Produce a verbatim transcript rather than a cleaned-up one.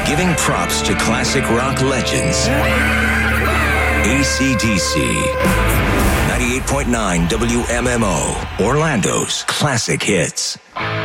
Giving props to classic rock legends. A C D C. ninety-eight point nine W M M O. Orlando's classic hits.